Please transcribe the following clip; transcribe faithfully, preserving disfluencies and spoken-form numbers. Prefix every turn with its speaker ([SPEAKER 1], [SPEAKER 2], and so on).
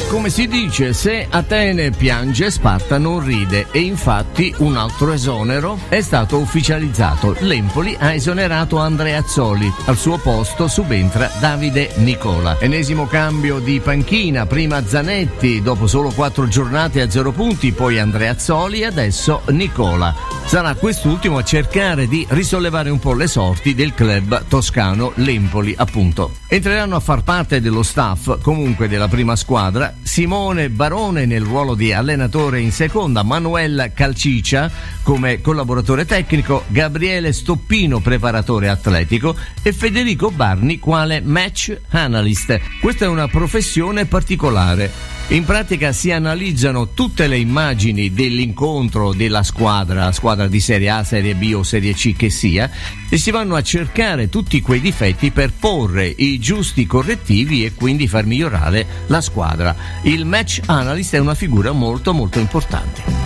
[SPEAKER 1] Come si dice, se Atene piange, Sparta non ride, e infatti un altro esonero è stato ufficializzato. L'Empoli ha esonerato Andreazzoli, al suo posto subentra Davide Nicola. Enesimo cambio di panchina, prima Zanetti, dopo solo quattro giornate a zero punti, poi Andreazzoli e adesso Nicola. Sarà quest'ultimo a cercare di risollevare un po' le sorti del club toscano, l'Empoli appunto. Entreranno a far parte dello staff comunque della prima squadra Simone Barone nel ruolo di allenatore in seconda, Manuel Calciccia come collaboratore tecnico, Gabriele Stoppino preparatore atletico e Federico Barni quale match analyst. Questa è una professione particolare. In pratica si analizzano tutte le immagini dell'incontro della squadra, squadra di Serie A, Serie B o Serie C che sia, e si vanno a cercare tutti quei difetti per porre i giusti correttivi e quindi far migliorare la squadra. Il match analyst è una figura molto molto importante.